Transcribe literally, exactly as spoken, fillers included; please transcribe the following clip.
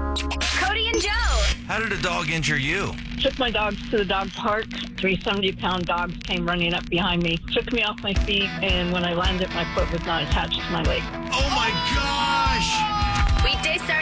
Cody and Joe. How did a dog injure you? Took my dogs to the dog park. Three seventy-pound dogs came running up behind me, took me off my feet, and when I landed, my foot was not attached to my leg. Oh, my gosh! Weekday start